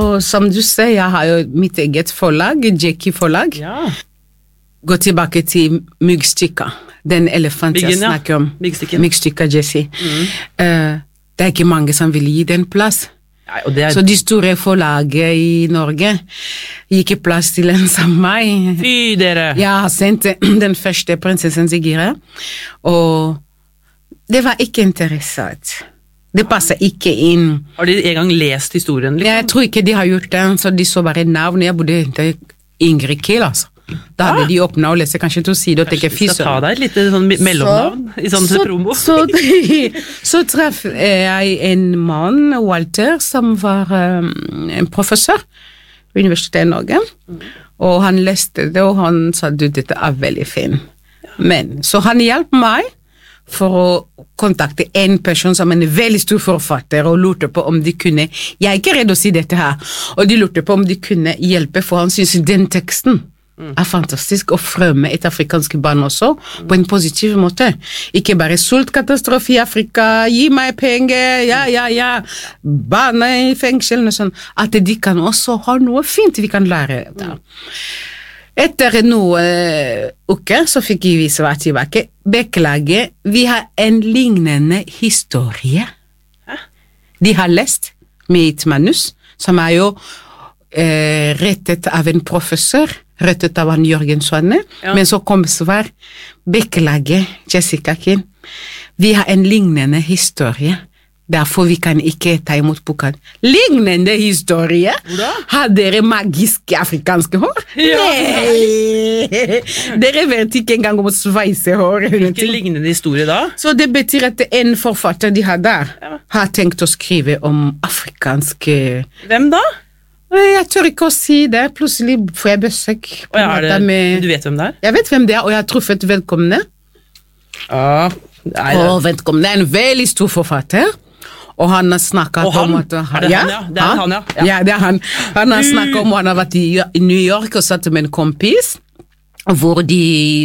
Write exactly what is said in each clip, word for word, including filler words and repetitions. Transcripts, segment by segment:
Og som du ser, jeg har jo mitt eget forlag, Jackie forlag. Ja. Gå tilbake til Myggstikka, den elefanten jeg snakker om. Myggstikken. Myggstikka, Jessie. Mm. Uh, det er ikke mange som vil gi den plass. Nei, og det er... Så de store forlaget i Norge gikk ikke plass til en som meg. Fy dere! Jeg har sendt den første prinsessen Sigire, og det var ikke interessant. Det passer ikke inn. Har de en gang lest historien? Liksom? Jeg tror ikke de har gjort det, så de så bare navn. Jeg bodde hente Ingrid Kiel, altså. Da hadde de åpnet og lest, kanskje til å si det, og tenke fyser. Kanskje du skal ta deg et lite sånn mellomnavn så, i sånn så, promo? Så, så treff jeg en mann, Walter, som var um, en professor på Universitetet i Norge, mm. og han leste det, og han sa, du, dette er veldig fin. Ja. Men, så han hjalp meg for å kontakte en person som er en veldig stor forfatter, og lurte på om de kunne, jeg er ikke redd å si dette her, og de lurte på om de kunne hjelpe, for han synes den teksten mm. er fantastisk, og fremme et afrikansk barn også, mm. på en positiv måte. Ikke bare sultkatastrofe i Afrika, gi meg penger, ja, ja, ja, barna i fengsel, og sånn, at de kan også ha noe fint vi kan lære der. Mm. Etter noen uh, uker så fikk vi svar tilbake. Beklager, vi har en lignende historie. Hæ? De har lest mitt manus, som er jo uh, rettet av en professor, rettet av han Jørgen Svanne, ja. Men så kom svar. Beklager, Jessica Kin, vi har en lignende historie. Derfor vi kan ikke ta imot boken. Lignende historie? Hvordan? Har dere magiske afrikanske hår? Ja. Nei! Dere vet ikke engang om å sveise hår. Hvilken lignende historie da? Så det betyr at en forfatter de har der, ja. Har tenkt å skrive om afrikanske... Hvem da? Jeg tør ikke å si det. Plutselig får jeg besøk. Og ja, er det, med... Du vet hvem det er? Jeg vet hvem det er, og jeg har truffet vedkommende. Ah, nei, og vedkommende er en veldig stor forfatter. Og han har snakket og han? om at... Er det ja? han, ja? Det er han, ja. Ja, ja det er han. Han har snakket om at han har vært i New York og satt med en kompis, hvor de,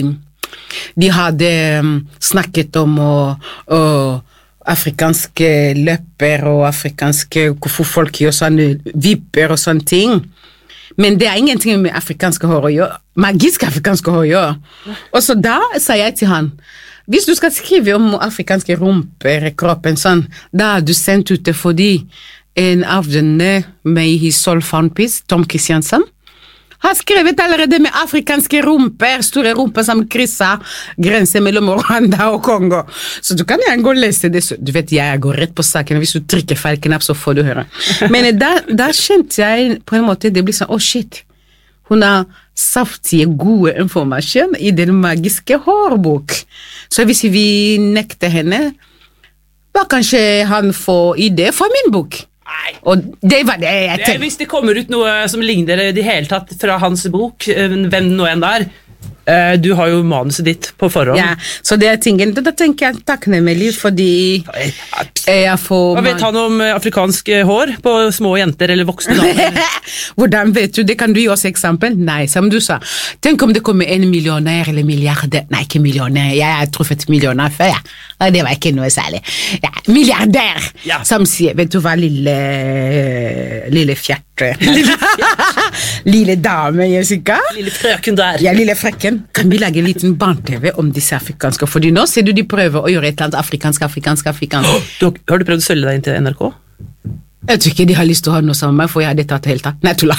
de hadde snakket om og, og afrikanske løper og afrikanske, hvorfor folk gjør sånne vipper og sånne ting. Men det er ingenting med afrikanske hår å gjøre. Magisk afrikanske hår å gjøre. Og så da sa jeg til han, hvis du skal skrive om afrikanske rumper, kroppen sånn, da har du sendt ut det fordi en av denne med i Soul Found Peace, Tom Christiansen, har skrevet allerede med afrikanske rumper, store rumper som krysser grenser mellom Rwanda og Kongo. Så du kan gjerne gå og lese det. Du vet, jeg går rett på saken, hvis du trykker feil knapp, så får du høre. Men da, da kjente jeg på en måte, det blir sånn, oh shit, hun har saftige, gode informasjon i den magiske hårbok. Så hvis vi nekter henne, da kanskje han får idé for min bok. Nei. Og det var det jeg tenkte. Hvis det kommer ut noe som ligner det hele tatt fra hans bok, hvem nå enn der, du har jo manuset ditt på forhånd. Ja, så det er tingen. Da tenker jeg takknemlig, fordi jeg får... Hva vet han om afrikansk hår på små jenter eller voksne damer? Hvordan vet du? Det kan du gi oss eksempel. Nei, som du sa. Tenk om det kommer en millionær eller milliardær. Nei, ikke millionær. Jeg har truffet millionær før, ja. Det var ikke noe særlig. Ja, milliardær! Ja. Som sier, vet du hva, lille... Lille fjert. Lille dame, Jessica. Lille frøken der. Ja, lille frøken. Kan vi lage en liten barne-tv om disse afrikanske? Fordi nå ser du de prøver å gjøre et eller annet afrikansk, afrikansk, afrikansk. Du, har du prøvd å sølge deg inn til N R K? Jeg tror ikke de har lyst til å ha noe sammen med meg, for jeg har dette helt tatt. Nei, tulla.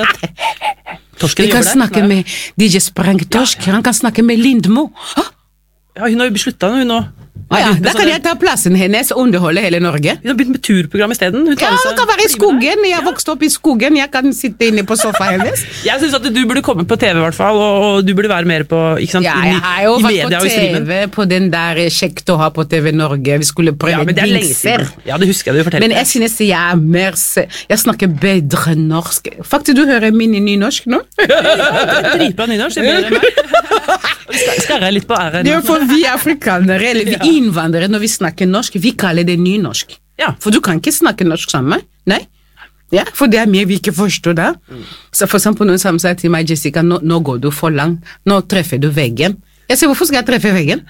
Torsken de kan snakke med D J Sprengtorsk, han kan snakke med Lindmo. Ja, hun har jo besluttet nå, hun nå. Ah, ja, da kan jeg ta plassen hennes og underholde hele Norge. Hun har begynt med turprogram i stedet. Ja, hun kan være i skogen. Jeg har vokst opp i skogen. Jeg kan sitte inne på sofaen hennes. Jeg synes at du burde komme på T V i hvert fall, og, og du burde være mer på, ikke sant, ja, jeg har jo vært på T V på den der kjekt å ha på T V Norge. Vi skulle prøve ja, men det er lenge siden. Ja, det husker jeg du forteller. Men jeg synes jeg er mer, jeg snakker bedre norsk. Faktisk, du hører min i nynorsk nå? Ja, dritbra nynorsk, det er bedre enn meg. Skal jeg litt på æren? Det er for vi afrikanere, eller vi innvandrere, når vi snakker norsk, vi kaller det nynorsk. Ja. For du kan ikke snakke norsk sammen, nei? Ja, for det er mye vi ikke forstår da. Mm. Så for eksempel noen som sier til meg, Jessica, nå, nå går du for langt, nå treffer du veggen. Jeg sier, hvorfor skal jeg treffe veggen?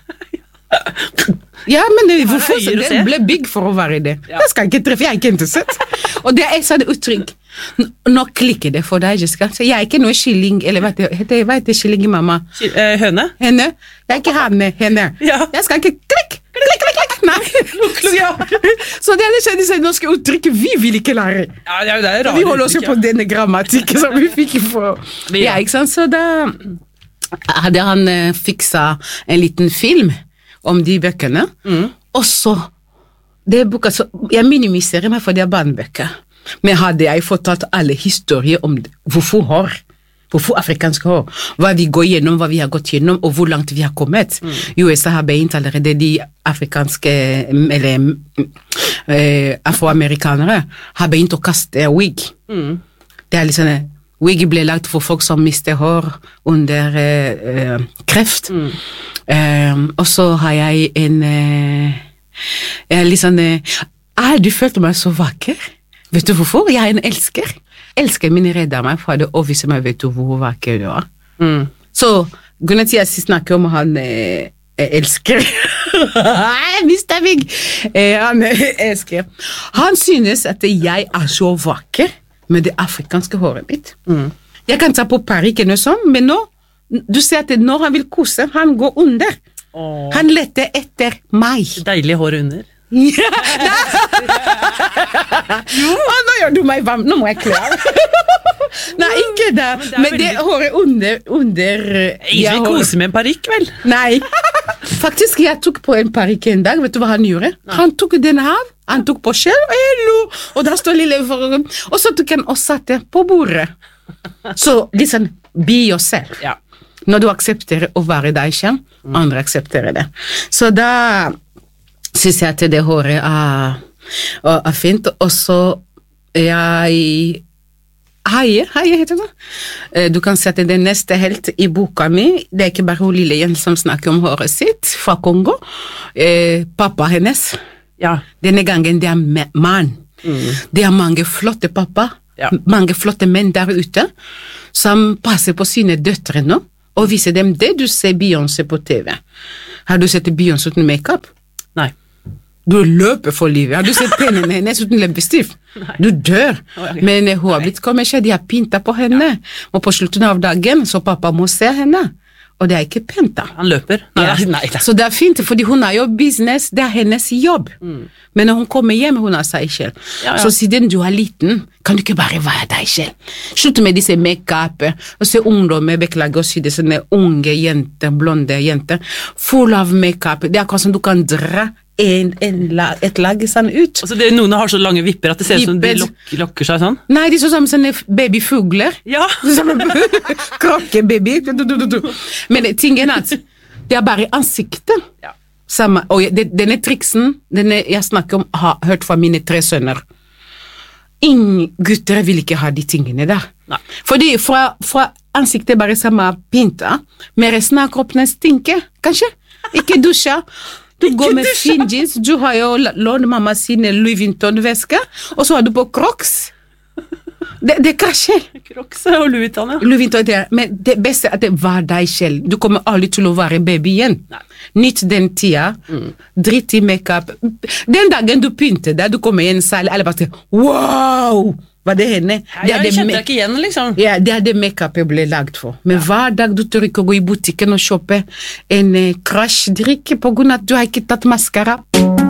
Ja, men hvorfor? Det ble big for å være det. Ja. Jeg skal ikke treffe, jeg er ikke interessert. Og det er et sånt uttrykk. N- Nå klikker det for deg, Jessica. Så jeg er ikke noe kylling, eller hva heter det, hva heter kylling i mamma? Ki- eh, Høne? Henne? Jeg er ikke henne, henne. Ja. Jeg skal ikke klikk, klikk, klikk, klikk. Nei. Ja. Så det er det disse norske uttrykk vi vil ikke lære. Ja, det er jo det er rare Vi holder oss jo uttrykk, på denne grammatikken som vi fikk få. Vi- Ja, ikke sant? Så da hadde han eh, fiksa en liten film om de bøkene, og så det er boka, så jeg minimiserer meg for det er barnebøker, men hadde jeg fortalt alle historier om det, hvorfor hår, hvorfor afrikansk hår, hva vi går gjennom, hva vi har gått gjennom, og hvor langt vi har kommet. I U S A har begynt allerede de afrikanske, eller eh, afroamerikanere, har begynt å kaste wig. Det er litt sånn, wig ble lagt for folk som mister hår under eh, eh, kreft. Eh, og så har jeg en eh, jeg er litt sånn eh, ah, du følte meg så vakker. Vet du hvorfor? Jeg er en elsker. Elsker min redder meg fra det og viser meg, vet du hvor vakker du er. Mm. Så grunnen til at jeg snakker om han eh, elsker jeg mistet meg eh, han eh, elsker han synes at jeg er så vakker med det afrikanske håret mitt. Mm. Jeg kan ta på parikken og sånn, men nå du ser at når han vil kose, han går under. Åh. Han leter etter meg. Deilig hår under. Ja, Å, nå gjør du meg varm. Nå må jeg kle av. Nei, ikke det. Men det er Men det veldig- håret under, under Jeg ja, vil hår- kose med en parikk, vel? Nei. Faktisk, jeg tok på en parikk en dag. Vet du hva han gjorde? Han tok den av. Han tok på skjell, hello, og der står lille for, og så tok han og satte på bordet. Så liksom, be yourself. Ja. Når du aksepterer å være deg selv, andre aksepterer det. Så da synes jeg at det håret er, er fint, og så jeg Heie, heie heter det. Eh, Du kan sette den neste helt i boka mi. Det er ikke bare hun lille Jens som snakker om håret sitt fra Kongo. Eh, pappa hennes. Ja. Denne gangen det er me- mann. Det er mange flotte pappa, Ja. mange flotte menn der ute, som passer på sine døtre nå, og viser dem det du ser Beyoncé på T V. Har du sett Beyoncé uten makeup? Nei. Du løper for livet. Har du sett pennene hennes uten leppestift? Du dør. Å, ja. Men eh, hun har blitt kommet seg, de har pynta på henne, og på slutten av dagen, så pappa må se henne. Og det er ikke pent da. Han løper. Nei, Ja. nei, nei. Så det er fint, fordi hun har jo business, det er hennes jobb. Men når hun kommer hjem, hun har seg selv. Ja, ja. Så siden du er liten, kan du ikke bare være deg selv. Slutt med disse make-up, og se ungdommer, beklager å si det, sånne unge jenter, blonde jenter, full av make-up. Det er akkurat som du kan dra en, en, la- et lag sånn ut. Altså, det, noen har så lange vipper at det ser ut som de Vipper. lok lokker seg sånn. Nei, de er sånn som sånne babyfugler. Ja. Krokkebaby. Du, du, du, du. Men tingen er at det er bare ansiktet. Ja. Samme, og jeg- det- denne triksen, denne jeg snakker om, har hørt fra mine tre sønner. Ingen gutter vil ikke ha de tingene der. Nei. Fordi fra, fra ansiktet bare samme pinta, men resten av kroppen stinker, kanskje. Ikke dusja. Du går med dusja. fin jeans, du har jo lånt mamma sine Louis Vuitton-vesker, og så har du på Crocs. Det, det krasjer. Crocs og Louis Vuitton, ja. Louis Vuitton, det er- men det beste er at det var deg selv. Du kommer aldri til å være baby igjen. Nei. Nytt den tida. Dritt i makeup. Den dagen du pynter deg, du kommer i en sal, alle bare sier, wow, var det henne? Det er Jeg det kjente me- deg ikke igjen, liksom. ja, det er det make-upet ble lagd for. Men hver dag du tør ikke å gå i butikken og kjøpe en eh, krasjdrikk på grunn av at du har ikke tatt maskara.